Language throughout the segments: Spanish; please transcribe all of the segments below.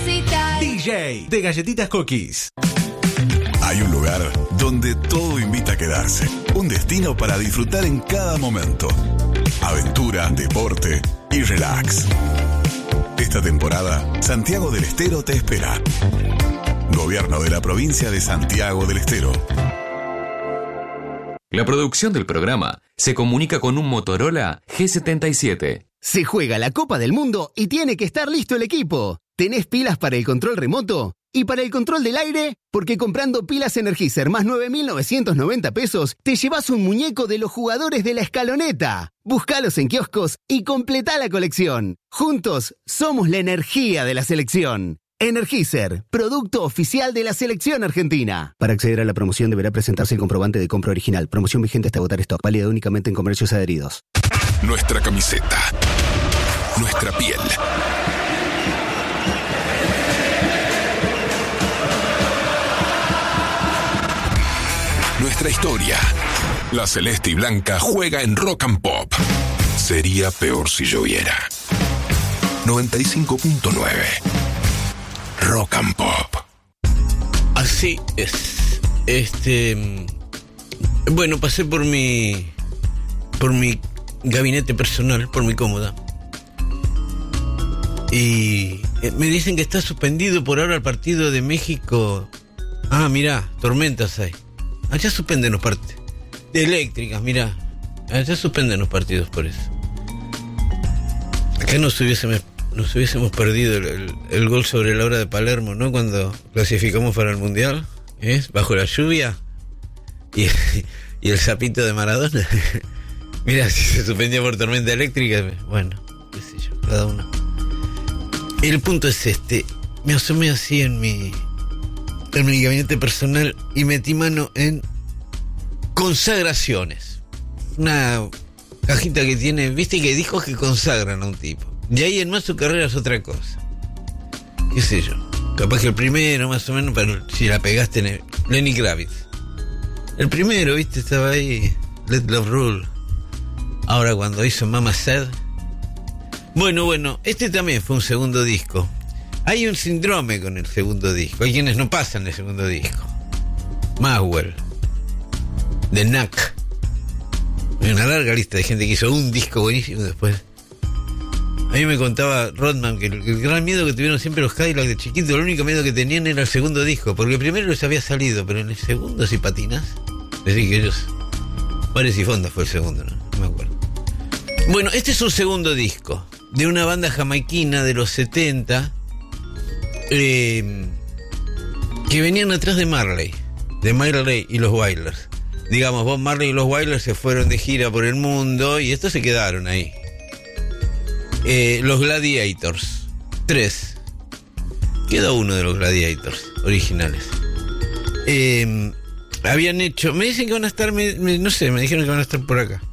necesitas. DJ de Galletitas Cookies. Hay un lugar donde todo invita a quedarse. Un destino para disfrutar en cada momento. Aventura, deporte y relax. Esta temporada, Santiago del Estero te espera. Gobierno de la provincia de Santiago del Estero. La producción del programa se comunica con un Motorola G77. Se juega la Copa del Mundo y tiene que estar listo el equipo. ¿Tenés pilas para el control remoto? ¿Y para el control del aire? Porque comprando pilas Energizer más 9.990 pesos, te llevas un muñeco de los jugadores de la escaloneta. Búscalos en kioscos y completá la colección. Juntos, somos la energía de la selección. Energizer, producto oficial de la selección argentina. Para acceder a la promoción deberá presentarse el comprobante de compra original. Promoción vigente hasta agotar stock. Válida únicamente en comercios adheridos. Nuestra camiseta. Nuestra piel. Nuestra historia. La celeste y blanca juega en Rock and Pop. Sería peor si lloviera. 95.9. Rock and Pop. Así es. Bueno, pasé por mi gabinete personal, por mi cómoda. Y me dicen que está suspendido por ahora el partido de México. Ah, mirá, tormentas hay. Allá suspenden los partidos. De eléctricas, mirá. Allá suspenden los partidos por eso. Acá nos hubiésemos perdido el gol sobre la hora de Palermo, ¿no? Cuando clasificamos para el Mundial, bajo la lluvia y el sapito de Maradona. Mira, si se suspendía por tormenta eléctrica, bueno, qué sé yo, cada uno. El punto es me asomé así en mi gabinete personal y metí mano en consagraciones. Una cajita que tiene, viste, que discos que consagran a un tipo. De ahí en más su carrera es otra cosa. Qué sé yo. Capaz que el primero, más o menos, pero si la pegaste en Lenny Kravitz. El primero, viste, estaba ahí. Let Love Rule. Ahora cuando hizo Mama Said. Bueno, este también fue un segundo disco. Hay un síndrome con el segundo disco. Hay quienes no pasan el segundo disco. Maswell. The Knack. Hay una larga lista de gente que hizo un disco buenísimo después. A mí me contaba Rodman que el gran miedo que tuvieron siempre los Cadillacs de chiquitos, el único miedo que tenían era el segundo disco, porque el primero les había salido, pero en el segundo, si patinas, decir que ellos, Pares y Fonda fue el segundo, no me acuerdo. Bueno, este es un segundo disco de una banda jamaiquina de los 70 que venían atrás de Marley y los Wailers. Digamos, Bob Marley y los Wailers se fueron de gira por el mundo y estos se quedaron ahí. Los Gladiators 3. Quedó uno de los Gladiators originales. Habían hecho, me dicen que van a estar, no sé, me dijeron que van a estar por acá.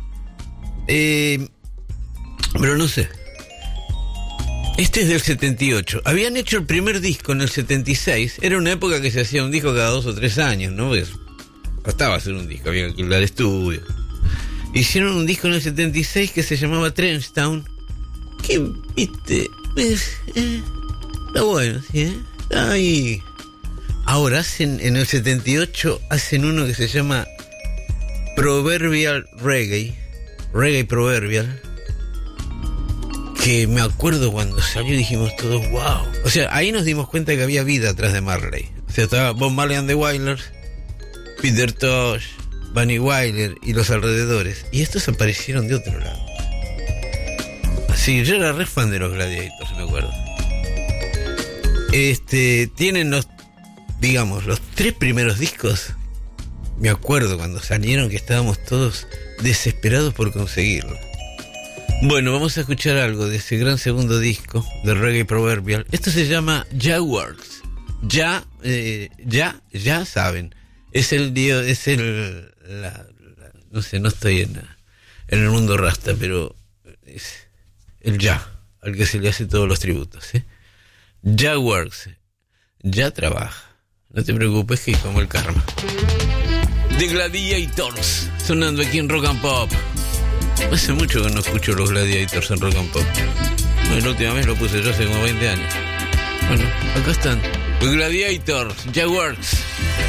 Pero no sé. Este es del 78. Habían hecho el primer disco en el 76. Era una época que se hacía un disco cada 2 o 3 años, ¿no? Pues bastaba hacer un disco, había que alquilar estudio. Hicieron un disco en el 76 que se llamaba Trenchtown. Que, viste, está bueno, ¿sí? Ahí. Ahora en el 78 hacen uno que se llama Proverbial Reggae Proverbial, que me acuerdo cuando salió y dijimos todos wow. O sea, ahí nos dimos cuenta que había vida atrás de Marley. O sea, estaba Bob Marley and the Wailers, Peter Tosh, Bunny Wailer y los alrededores, y estos aparecieron de otro lado. Sí, yo era re fan de los Gladiators, me acuerdo. Tienen los 3 primeros discos. Me acuerdo cuando salieron que estábamos todos desesperados por conseguirlo. Bueno, vamos a escuchar algo de ese gran segundo disco de Reggae Proverbial. Esto se llama Jaguars. Ya saben. No sé, no estoy en el mundo rasta, pero es el ya, al que se le hace todos los tributos, Ya works, ya trabaja. No te preocupes que es como el karma. The Gladiators, sonando aquí en Rock and Pop. Hace mucho que no escucho los Gladiators en Rock and Pop. La última vez lo puse yo hace como 20 años. Bueno, acá están. The Gladiators, Jaguars.